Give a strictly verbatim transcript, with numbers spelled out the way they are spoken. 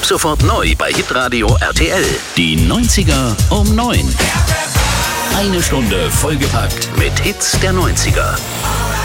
sofort neu bei Hitradio R T L. Die neunziger um neun. Eine Stunde vollgepackt mit Hits der neunziger.